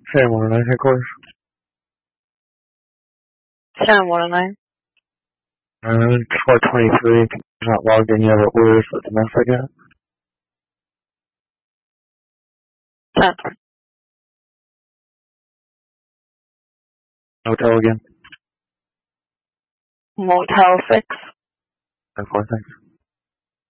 San 109 headquarters. San 109. 423. Not logged in yet, but where's the domestic at? 10. Hotel again. Motel 6. 10-4, thanks.